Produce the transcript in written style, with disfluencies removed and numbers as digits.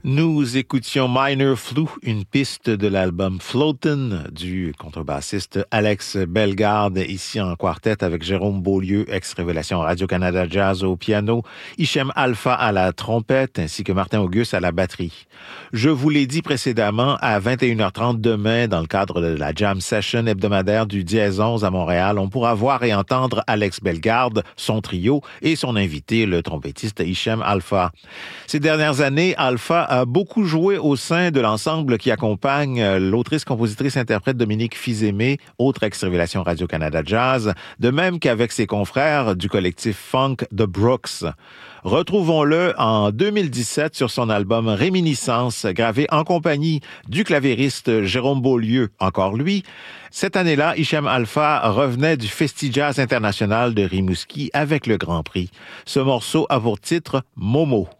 Nous écoutions Minor Flu, une piste de l'album Floatin' du contrebassiste Alex Bellegarde, ici en quartet avec Jérôme Beaulieu, ex-Révélation Radio-Canada Jazz au piano, Hichem Alpha à la trompette, ainsi que Martin Auguste à la batterie. Je vous l'ai dit précédemment, à 21h30 demain, dans le cadre de la Jam Session hebdomadaire du Dièse 11 à Montréal, on pourra voir et entendre Alex Bellegarde, son trio et son invité, le trompettiste Hichem Alpha. Ces dernières années, Alpha a beaucoup joué au sein de l'ensemble qui accompagne l'autrice, compositrice, interprète Dominique Fils-Aimé, autre ex-Révélation Radio-Canada Jazz, de même qu'avec ses confrères du collectif funk The Brooks. Retrouvons-le en 2017 sur son album Réminiscence, gravé en compagnie du claviériste Jérôme Beaulieu, encore lui. Cette année-là, Hichem Alpha revenait du Festi-Jazz International de Rimouski avec le Grand Prix. Ce morceau a pour titre Momo.